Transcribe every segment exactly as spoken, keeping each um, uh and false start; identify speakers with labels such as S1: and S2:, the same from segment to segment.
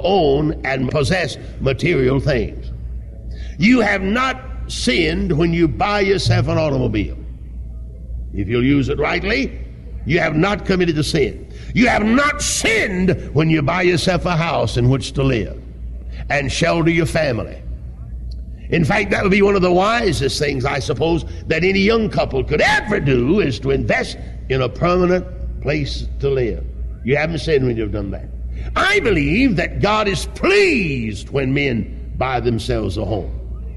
S1: own and possess material things. You have not sinned when you buy yourself an automobile. If you'll use it rightly, you have not committed a sin. You have not sinned when you buy yourself a house in which to live and shelter your family. In fact, that would be one of the wisest things, I suppose, that any young couple could ever do, is to invest in a permanent place to live. You haven't sinned when you've done that. I believe that God is pleased when men buy themselves a home.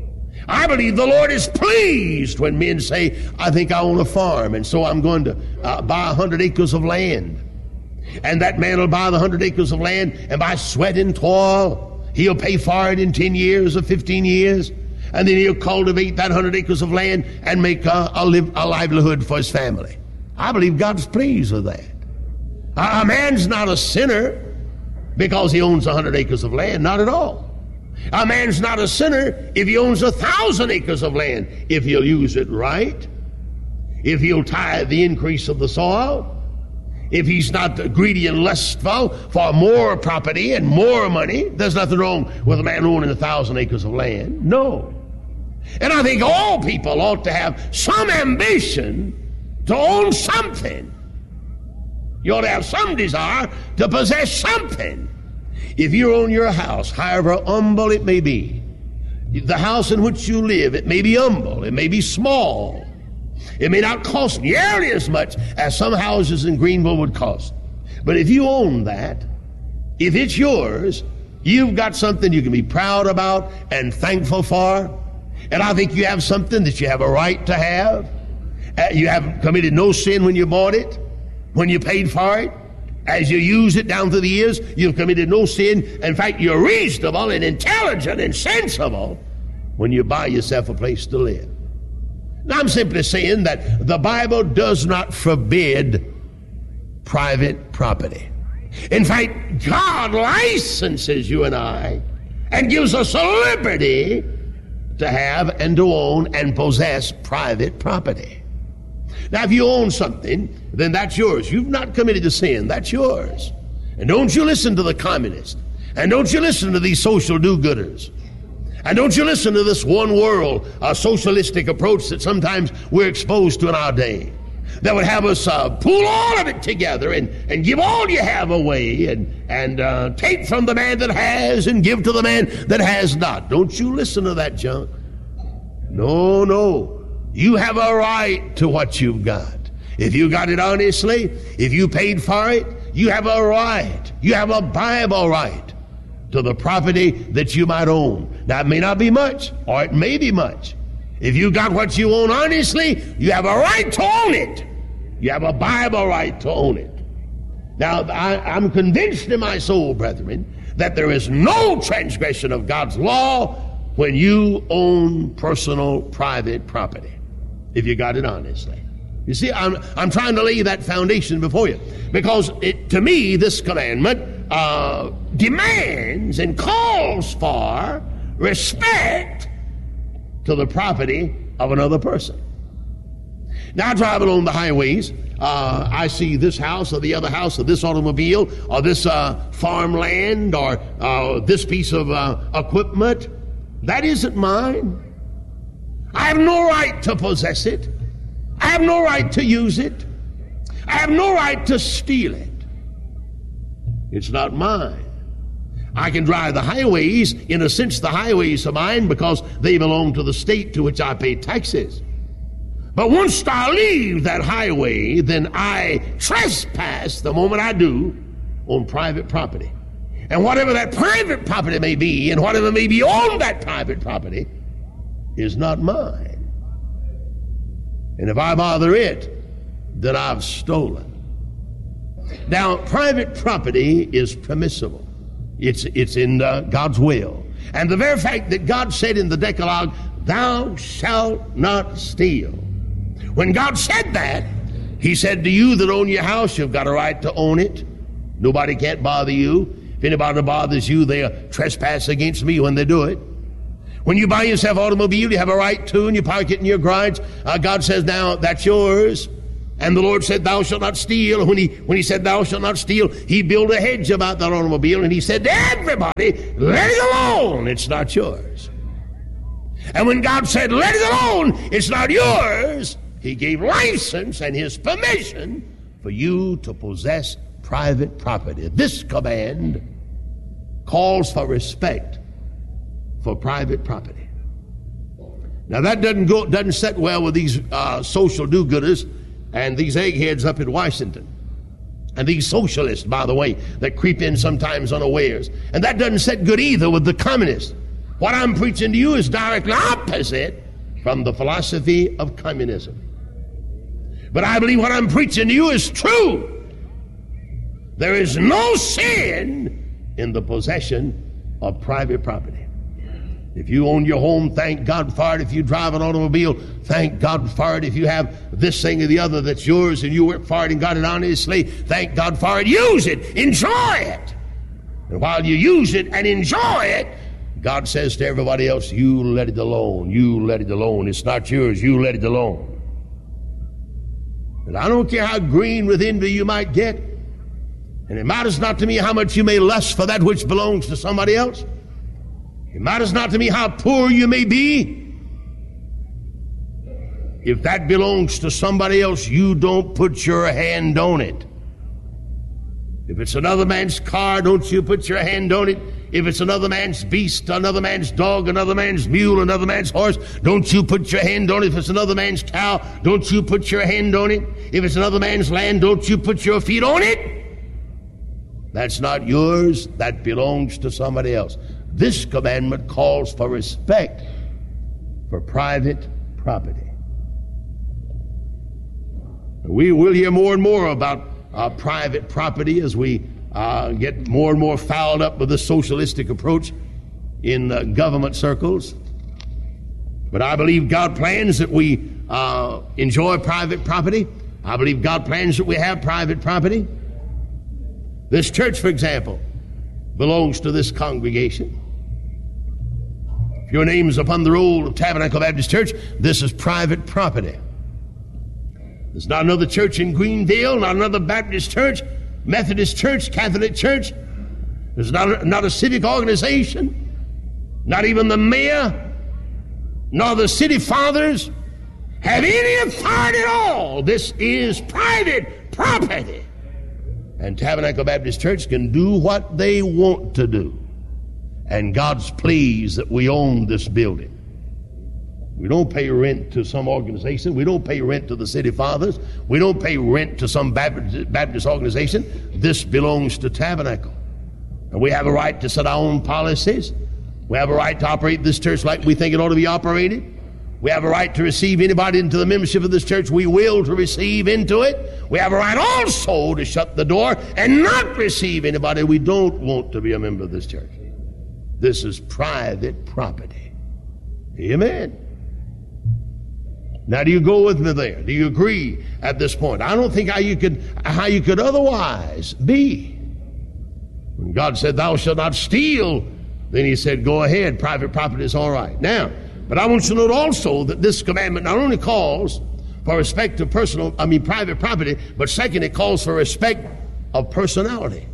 S1: I believe the Lord is pleased when men say, I think I own a farm, and so I'm going to uh, buy a hundred acres of land. And that man will buy the hundred acres of land, and by sweat and toil, he'll pay for it in ten years or fifteen years. And then he'll cultivate that hundred acres of land and make a, a, live, a livelihood for his family. I believe God's pleased with that. A, a man's not a sinner because he owns a hundred acres of land. Not at all. A man's not a sinner if he owns a thousand acres of land, if he'll use it right, if he'll tithe the increase of the soil, if he's not greedy and lustful for more property and more money. There's nothing wrong with a man owning a thousand acres of land. No. And I think all people ought to have some ambition to own something. You ought to have some desire to possess something. If you own your house, however humble it may be, the house in which you live, it may be humble, it may be small, it may not cost nearly as much as some houses in Greenville would cost. But if you own that, if it's yours, you've got something you can be proud about and thankful for. And I think you have something that you have a right to have. Uh, you haven't committed no sin when you bought it, when you paid for it. As you use it down through the years, you've committed no sin. In fact, you're reasonable and intelligent and sensible when you buy yourself a place to live. Now, I'm simply saying that the Bible does not forbid private property. In fact, God licenses you and I and gives us a liberty to have and to own and possess private property. Now, if you own something, then that's yours. You've not committed a sin. That's yours. And don't you listen to the communists. And don't you listen to these social do-gooders. And don't you listen to this one world, uh, socialistic approach that sometimes we're exposed to in our day, that would have us uh, pool all of it together and, and give all you have away and, and uh, take from the man that has and give to the man that has not. Don't you listen to that junk. No, no. You have a right to what you've got. If you got it honestly, if you paid for it, you have a right. You have a Bible right to the property that you might own. Now, it may not be much, or it may be much. If you got what you own honestly, you have a right to own it. You have a Bible right to own it. Now, I, I'm convinced in my soul, brethren, that there is no transgression of God's law when you own personal, private property, if you got it honestly. You see, I'm, I'm trying to lay that foundation before you, because it, to me, this commandment uh, demands and calls for respect to the property of another person. Now, driving on the highways, uh, I see this house or the other house or this automobile or this uh, farmland or uh, this piece of uh, equipment. That isn't mine. I have no right to possess it. I have no right to use it. I have no right to steal it. It's not mine. I can drive the highways. In a sense, the highways are mine because they belong to the state to which I pay taxes. But once I leave that highway, then I trespass the moment I do on private property. And whatever that private property may be, and whatever may be on that private property, is not mine. And if I bother it, then I've stolen. Now, private property is permissible. It's, it's in uh, God's will. And the very fact that God said in the Decalogue, thou shalt not steal. When God said that, he said to you that own your house, you've got a right to own it. Nobody can't bother you. If anybody bothers you, they trespass against me when they do it. When you buy yourself an automobile, you have a right to, and you park it in your garage. Uh, God says, now, that's yours. And the Lord said, thou shalt not steal. When he, when he said, thou shalt not steal, he built a hedge about that automobile, and he said to everybody, let it alone, it's not yours. And when God said, let it alone, it's not yours, he gave license and his permission for you to possess private property. This command calls for respect for private property. Now that doesn't go, doesn't set well with these uh, social do-gooders and these eggheads up in Washington. And these socialists, by the way, that creep in sometimes unawares. And that doesn't set good either with the communists. What I'm preaching to you is directly opposite from the philosophy of communism. But I believe what I'm preaching to you is true. There is no sin in the possession of private property. If you own your home, thank God for it. If you drive an automobile, thank God for it. If you have this thing or the other that's yours and you work for it and got it honestly, thank God for it. Use it. Enjoy it. And while you use it and enjoy it, God says to everybody else, you let it alone. You let it alone. It's not yours. You let it alone. And I don't care how green with envy you might get, and it matters not to me how much you may lust for that which belongs to somebody else. It matters not to me how poor you may be. If that belongs to somebody else, you don't put your hand on it. If it's another man's car, don't you put your hand on it. If it's another man's beast, another man's dog, another man's mule, another man's horse, don't you put your hand on it. If it's another man's cow, don't you put your hand on it. If it's another man's land, don't you put your feet on it. That's not yours. That belongs to somebody else. This commandment calls for respect for private property. We will hear more and more about uh, private property as we uh, get more and more fouled up with the socialistic approach in uh, government circles. But I believe God plans that we uh, enjoy private property. I believe God plans that we have private property. This church, for example, belongs to this congregation. If your name is upon the roll of Tabernacle Baptist Church, this is private property. There's not another church in Greenville, not another Baptist church, Methodist church, Catholic church. There's not a, not a civic organization, not even the mayor, nor the city fathers have any authority at all. This is private property. And Tabernacle Baptist Church can do what they want to do. And God's pleased that we own this building. We don't pay rent to some organization. We don't pay rent to the city fathers. We don't pay rent to some Baptist, Baptist organization. This belongs to Tabernacle. And we have a right to set our own policies. We have a right to operate this church like we think it ought to be operated. We have a right to receive anybody into the membership of this church we will to receive into it. We have a right also to shut the door and not receive anybody we don't want to be a member of this church. This is private property. Amen. Now, do you go with me there? Do you agree at this point? I don't think how you could how you could otherwise be. When God said, thou shalt not steal, then he said, go ahead, private property is all right. Now, but I want you to note also that this commandment not only calls for respect to personal, I mean private property, but second, it calls for respect of personality.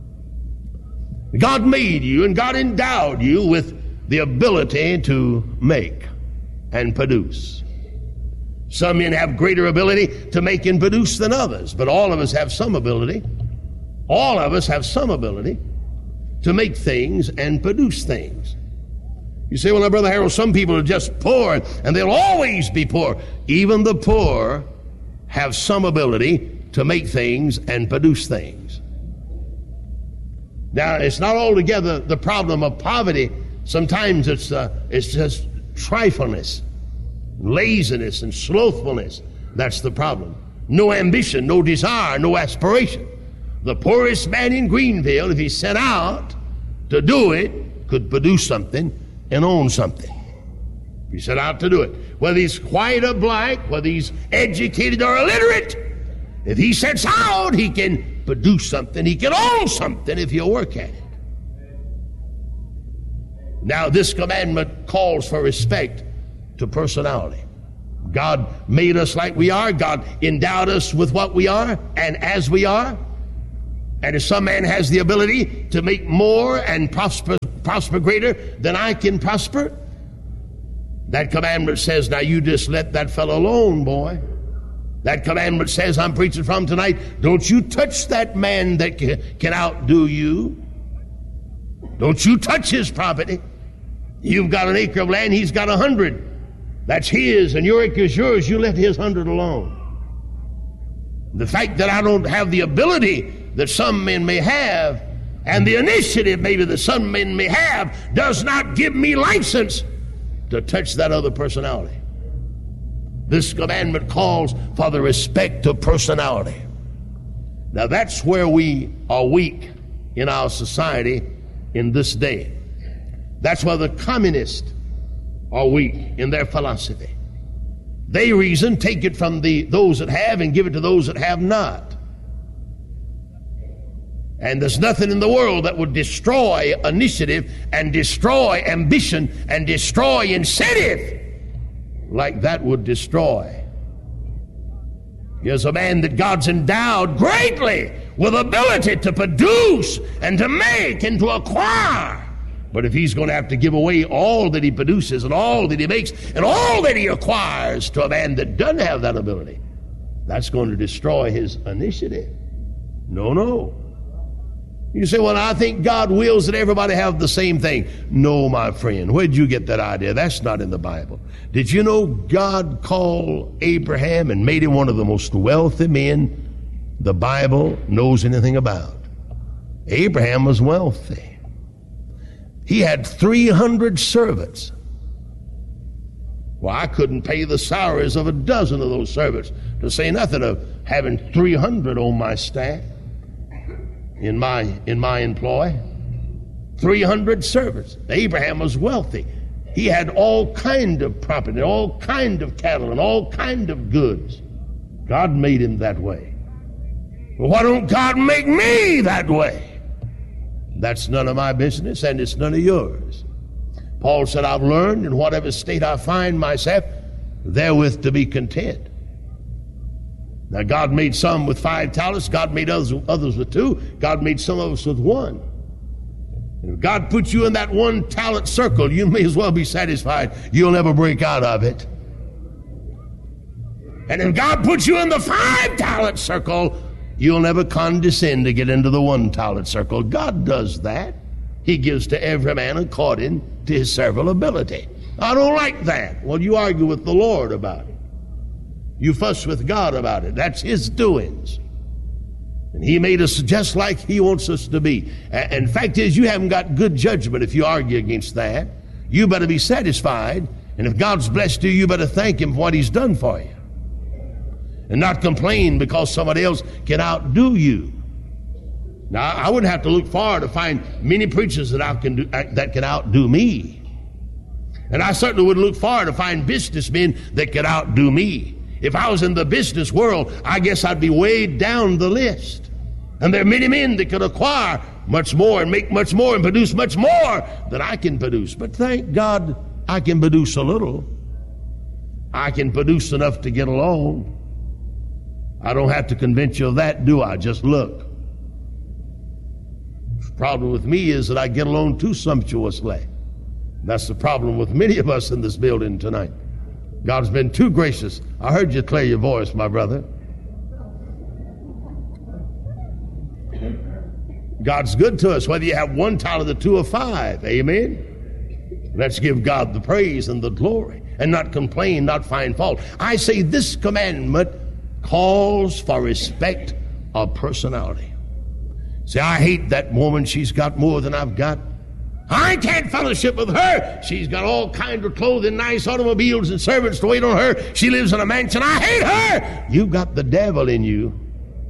S1: God made you and God endowed you with the ability to make and produce. Some men have greater ability to make and produce than others, but all of us have some ability. All of us have some ability to make things and produce things. You say, well, now, Brother Harold, some people are just poor and they'll always be poor. Even the poor have some ability to make things and produce things. Now, it's not altogether the problem of poverty. Sometimes it's uh, it's just trifleness, laziness, and slothfulness. That's the problem. No ambition, no desire, no aspiration. The poorest man in Greenville, if he set out to do it, could produce something and own something. If he set out to do it, whether he's white or black, whether he's educated or illiterate, if he sets out, he can produce something. He can own something if he'll work at it. Now, this commandment calls for respect to personality. God made us like we are. God endowed us with what we are and as we are. And if some man has the ability to make more and prosper, prosper greater than I can prosper, that commandment says, now you just let that fellow alone, boy. That commandment says, I'm preaching from tonight, don't you touch that man that can, can outdo you. Don't you touch his property. You've got an acre of land, he's got a hundred. That's his, and your acre is yours. You let his hundred alone. The fact that I don't have the ability that some men may have, and the initiative maybe that some men may have, does not give me license to touch that other personality. This commandment calls for the respect of personality. Now that's where we are weak in our society in this day. That's where the communists are weak in their philosophy. They reason, take it from the those that have and give it to those that have not. And there's nothing in the world that would destroy initiative and destroy ambition and destroy incentive like that would destroy. Here's a man that God's endowed greatly with ability to produce and to make and to acquire. But if he's going to have to give away all that he produces and all that he makes and all that he acquires to a man that doesn't have that ability, that's going to destroy his initiative. No, no. You say, well, I think God wills that everybody have the same thing. No, my friend. Where'd you get that idea? That's not in the Bible. Did you know God called Abraham and made him one of the most wealthy men the Bible knows anything about? Abraham was wealthy. He had three hundred servants. Well, I couldn't pay the salaries of a dozen of those servants, to say nothing of having three hundred on my staff, in my in my employ. three hundred servants. Abraham was wealthy. He had all kind of property, all kind of cattle, and all kind of goods. God made him that way. Well, why don't God make me that way? That's none of my business, and it's none of yours. Paul said, I've learned in whatever state I find myself, therewith to be content. Now, God made some with five talents. God made others, others with two. God made some of us with one. And if God puts you in that one talent circle, you may as well be satisfied. You'll never break out of it. And if God puts you in the five talent circle, you'll never condescend to get into the one talent circle. God does that. He gives to every man according to his several ability. I don't like that. Well, you argue with the Lord about it. You fuss with God about it. That's his doings. And he made us just like he wants us to be. And the fact is, you haven't got good judgment if you argue against that. You better be satisfied. And if God's blessed you, you better thank him for what he's done for you. And not complain because somebody else can outdo you. Now, I wouldn't have to look far to find many preachers that, I can do, that can outdo me. And I certainly wouldn't look far to find businessmen that could outdo me. If I was in the business world, I guess I'd be way down the list. And there are many men that could acquire much more and make much more and produce much more than I can produce. But thank God I can produce a little. I can produce enough to get along. I don't have to convince you of that, do I? Just look. The problem with me is that I get along too sumptuously. That's the problem with many of us in this building tonight. God's been too gracious. I heard you clear your voice, my brother. God's good to us, whether you have one talent or two or five. Amen? Let's give God the praise and the glory and not complain, not find fault. I say this commandment calls for respect of personality. See, I hate that woman. She's got more than I've got. I can't fellowship with her. She's got all kinds of clothing, nice automobiles, and servants to wait on her. She lives in a mansion. I hate her. You've got the devil in you.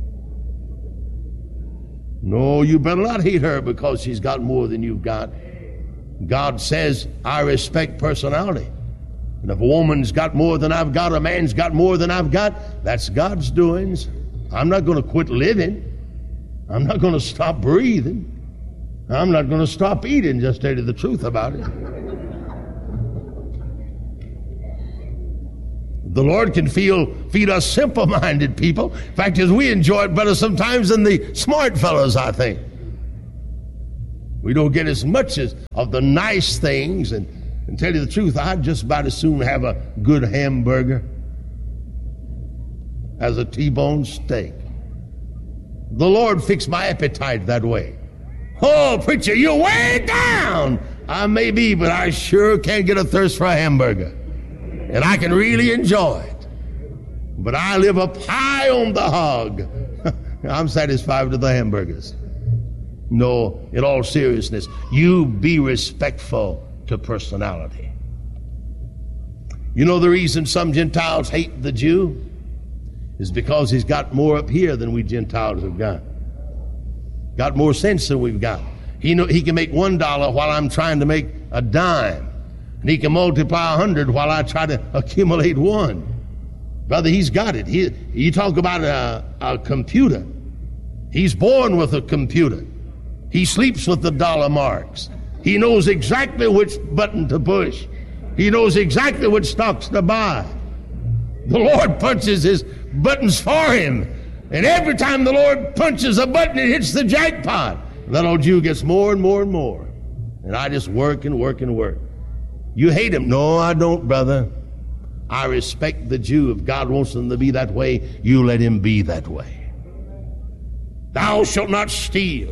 S1: No, you better not hate her because she's got more than you've got. God says, I respect personality. And if a woman's got more than I've got, a man's got more than I've got, that's God's doings. I'm not going to quit living. I'm not going to stop breathing. I'm not going to stop eating, just tell you the truth about it. The Lord can feel, feed us simple-minded people. In fact, as we enjoy it better sometimes than the smart fellows, I think. We don't get as much as of the nice things. And, and tell you the truth, I'd just about as soon have a good hamburger as a T-bone steak. The Lord fixed my appetite that way. Oh, preacher, you're way down. I may be, but I sure can't get a thirst for a hamburger. And I can really enjoy it. But I live up high on the hog. I'm satisfied with the hamburgers. No, in all seriousness, you be respectful to personality. You know the reason some Gentiles hate the Jew is because he's got more up here than we Gentiles have got. Got more sense than we've got. He know he can make one dollar while I'm trying to make a dime. And he can multiply a hundred while I try to accumulate one. Brother, he's got it. He, you talk about a, a computer. He's born with a computer. He sleeps with the dollar marks. He knows exactly which button to push. He knows exactly which stocks to buy. The Lord punches his buttons for him. And every time the Lord punches a button, it hits the jackpot. That old Jew gets more and more and more. And I just work and work and work. You hate him. No, I don't, brother. I respect the Jew. If God wants him to be that way, you let him be that way. Thou shalt not steal.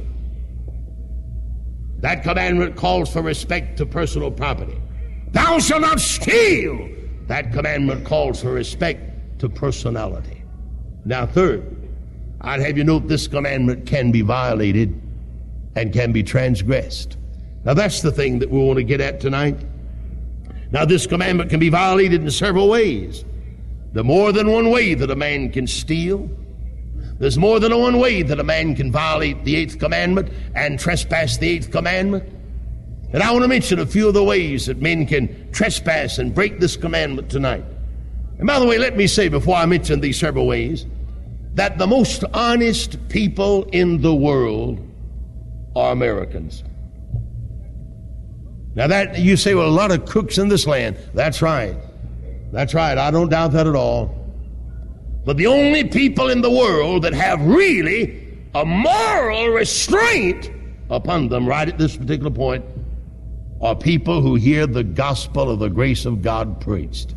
S1: That commandment calls for respect to personal property. Thou shalt not steal. That commandment calls for respect to personality. Now, third, I'd have you note this commandment can be violated and can be transgressed. Now, that's the thing that we want to get at tonight. Now, this commandment can be violated in several ways. There's more than one way that a man can steal. There's more than one way that a man can violate the eighth commandment and trespass the eighth commandment. And I want to mention a few of the ways that men can trespass and break this commandment tonight. And by the way, let me say before I mention these several ways, that the most honest people in the world are Americans. Now that, you say, well, a lot of crooks in this land. That's right. That's right. I don't doubt that at all. But the only people in the world that have really a moral restraint upon them right at this particular point are people who hear the gospel of the grace of God preached.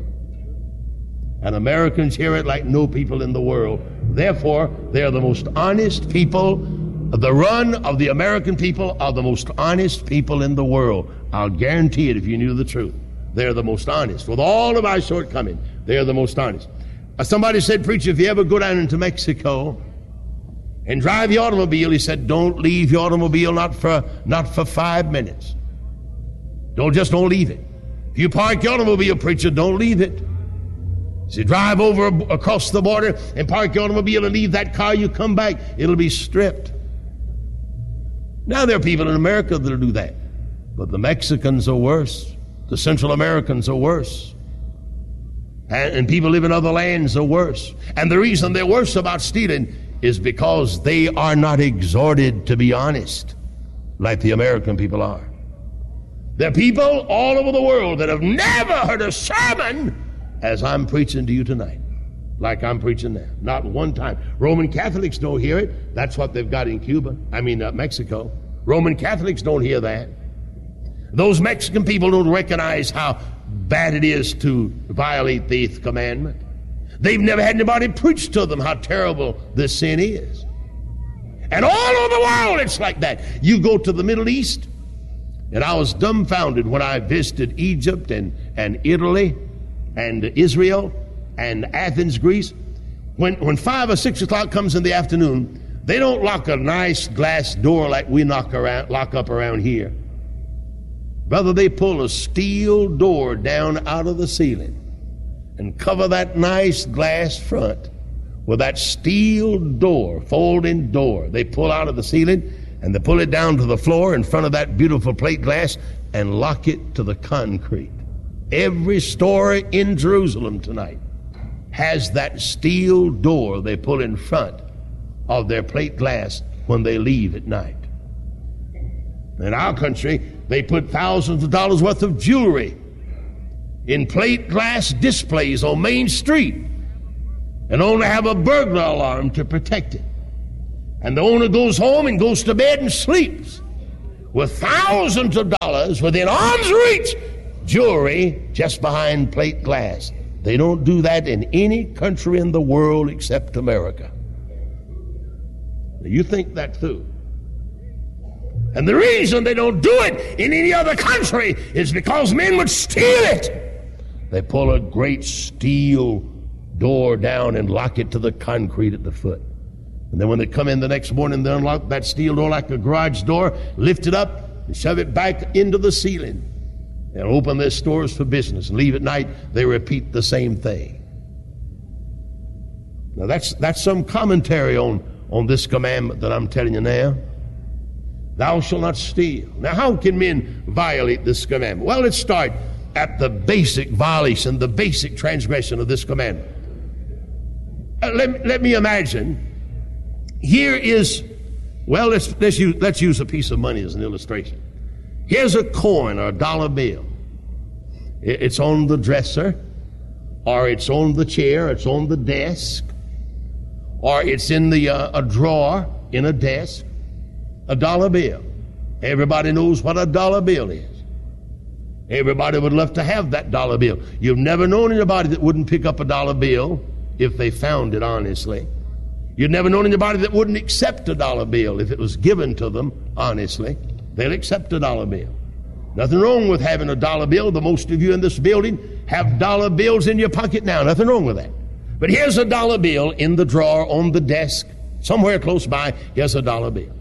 S1: And Americans hear it like no people in the world. Therefore, they are the most honest people. The run of the American people are the most honest people in the world. I'll guarantee it if you knew the truth. They're the most honest. With all of our shortcomings, they're the most honest. Uh, somebody said, preacher, if you ever go down into Mexico and drive your automobile, he said, don't leave your automobile not for, not for five minutes. Don't just don't leave it. If you park your automobile, preacher, don't leave it. So you drive over across the border and park your automobile and leave that car, you come back, it'll be stripped. Now there are people in America that'll do that. But the Mexicans are worse. The Central Americans are worse. And, and people live in other lands are worse. And the reason they're worse about stealing is because they are not exhorted to be honest like the American people are. There are people all over the world that have never heard a sermon as I'm preaching to you tonight, like I'm preaching now. Not one time. Roman Catholics don't hear it. That's what they've got in Cuba. I mean, uh, Mexico. Roman Catholics don't hear that. Those Mexican people don't recognize how bad it is to violate the eighth commandment. They've never had anybody preach to them how terrible this sin is. And all over the world it's like that. You go to the Middle East, and I was dumbfounded when I visited Egypt and, and Italy and Israel and Athens, Greece. When, when five or six o'clock comes in the afternoon, they don't lock a nice glass door like we knock around, lock up around here. Brother, they pull a steel door down out of the ceiling and cover that nice glass front with that steel door, folding door. They pull out of the ceiling and they pull it down to the floor in front of that beautiful plate glass and lock it to the concrete. Every store in Jerusalem tonight has that steel door they pull in front of their plate glass when they leave at night. In our country, they put thousands of dollars worth of jewelry in plate glass displays on Main Street and only have a burglar alarm to protect it. And the owner goes home and goes to bed and sleeps with thousands of dollars within arm's reach, jewelry just behind plate glass. They don't do that in any country in the world except America. Now you think that through. And the reason they don't do it in any other country is because men would steal it. They pull a great steel door down and lock it to the concrete at the foot. And then when they come in the next morning, they unlock that steel door like a garage door, lift it up, and shove it back into the ceiling, and open their stores for business. And leave at night, they repeat the same thing. Now that's that's some commentary on, on this commandment that I'm telling you now. Thou shalt not steal. Now how can men violate this commandment? Well, let's start at the basic violation, the basic transgression of this commandment. Uh, let, let me imagine. Here is, well, let's, let's, use, let's use a piece of money as an illustration. Here's a coin or a dollar bill. It's on the dresser, or it's on the chair, it's on the desk, or it's in the uh, a drawer in a desk. A dollar bill. Everybody knows what a dollar bill is. Everybody would love to have that dollar bill. You've never known anybody that wouldn't pick up a dollar bill if they found it honestly. You've never known anybody that wouldn't accept a dollar bill if it was given to them honestly. They'll accept a dollar bill. Nothing wrong with having a dollar bill. The most of you in this building have dollar bills in your pocket now. Nothing wrong with that. But here's a dollar bill in the drawer, on the desk, somewhere close by. Here's a dollar bill.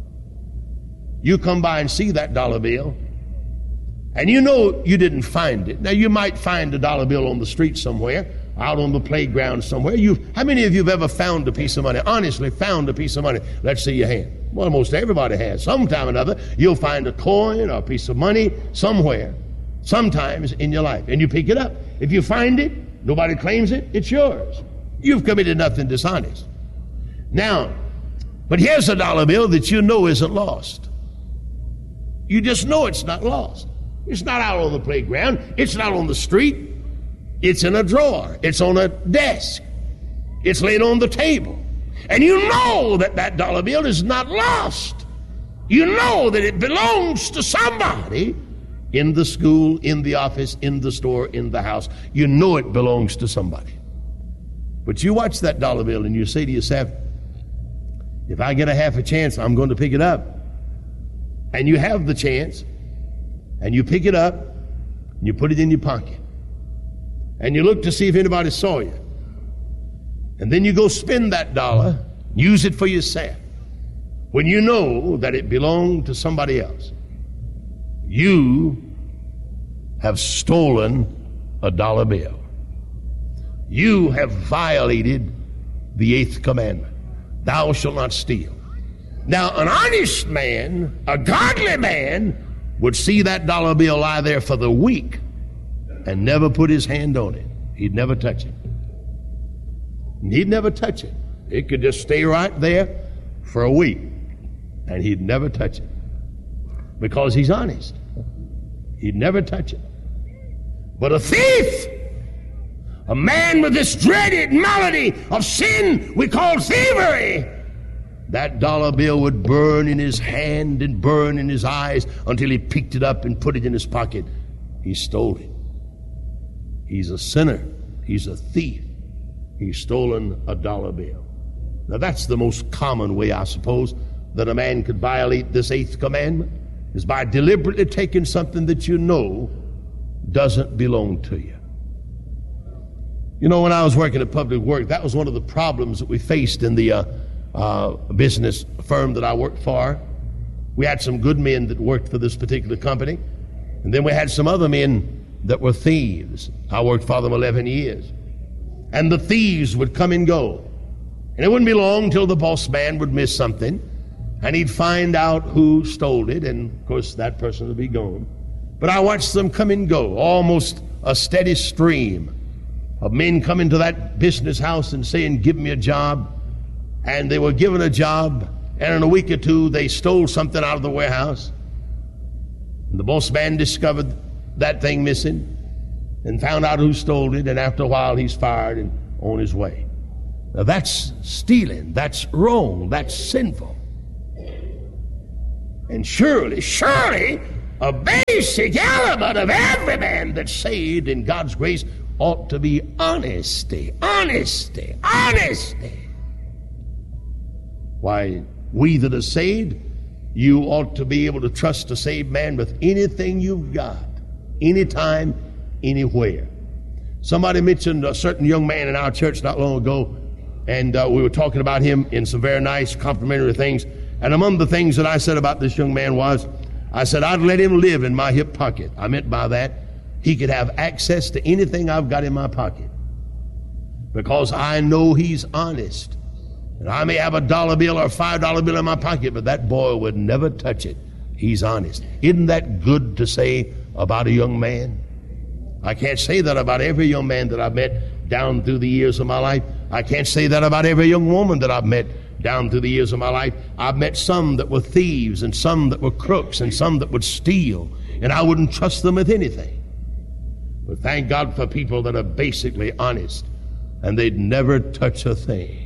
S1: You come by and see that dollar bill, and you know you didn't find it. Now, you might find a dollar bill on the street somewhere, out on the playground somewhere. You've, how many of you have ever found a piece of money, honestly found a piece of money? Let's see your hand. Well, most everybody has. Sometime or another, you'll find a coin or a piece of money somewhere, sometimes in your life, and you pick it up. If you find it, nobody claims it, it's yours. You've committed nothing dishonest. Now, but here's a dollar bill that you know isn't lost. You just know it's not lost. It's not out on the playground. It's not on the street. It's in a drawer. It's on a desk. It's laid on the table. And you know that that dollar bill is not lost. You know that it belongs to somebody in the school, in the office, in the store, in the house. You know it belongs to somebody. But you watch that dollar bill and you say to yourself, if I get a half a chance, I'm going to pick it up. And you have the chance, and you pick it up, and you put it in your pocket. And you look to see if anybody saw you. And then you go spend that dollar, use it for yourself. When you know that it belonged to somebody else, you have stolen a dollar bill. You have violated the eighth commandment. Thou shalt not steal. Now, an honest man, a godly man, would see that dollar bill lie there for the week and never put his hand on it. He'd never touch it. He'd never touch it. It could just stay right there for a week, and he'd never touch it because he's honest. He'd never touch it. But a thief, a man with this dreaded malady of sin we call thievery, that dollar bill would burn in his hand and burn in his eyes until he picked it up and put it in his pocket. He stole it. He's a sinner. He's a thief. He's stolen a dollar bill. Now that's the most common way, I suppose, that a man could violate this eighth commandment, is by deliberately taking something that you know doesn't belong to you. You know, when I was working at Public Works, that was one of the problems that we faced in the uh, uh, business firm that I worked for. We had some good men that worked for this particular company, and then we had some other men that were thieves. I worked for them eleven years. And the thieves would come and go. And it wouldn't be long till the boss man would miss something, and he'd find out who stole it, and of course that person would be gone. But I watched them come and go, almost a steady stream of men coming to that business house and saying, give me a job. And they were given a job, and in a week or two they stole something out of the warehouse. And the boss man discovered that thing missing. and found out who stole it, and after a while he's fired and on his way. Now that's stealing. That's wrong. That's sinful. And surely, surely, a basic element of every man that's saved in God's grace ought to be honesty, honesty, honesty. Why, we that are saved, you ought to be able to trust a saved man with anything you've got, anytime, anywhere. Somebody mentioned a certain young man in our church not long ago, and uh, we were talking about him in some very nice complimentary things. And among the things that I said about this young man was, I said, I'd let him live in my hip pocket. I meant by that, he could have access to anything I've got in my pocket, because I know he's honest. And I may have a dollar bill or a five dollar bill in my pocket, but that boy would never touch it. He's honest. Isn't that good to say about a young man? I can't say that about every young man that I've met down through the years of my life. I can't say that about every young woman that I've met down through the years of my life. I've met some that were thieves, and some that were crooks, and some that would steal, and I wouldn't trust them with anything. But thank God for people that are basically honest, and they'd never touch a thing.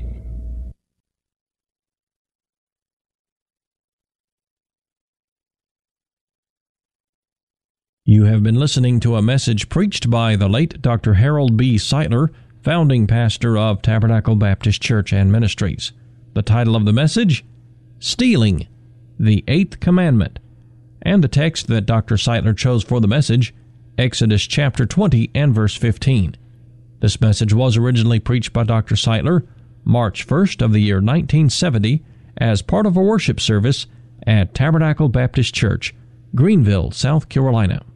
S2: You have been listening to a message preached by the late Doctor Harold B. Sightler, founding pastor of Tabernacle Baptist Church and Ministries. The title of the message, Stealing, the Eighth Commandment, and the text that Doctor Sightler chose for the message, Exodus chapter twenty and verse fifteen. This message was originally preached by Doctor Sightler March first of the year nineteen seventy as part of a worship service at Tabernacle Baptist Church, Greenville, South Carolina.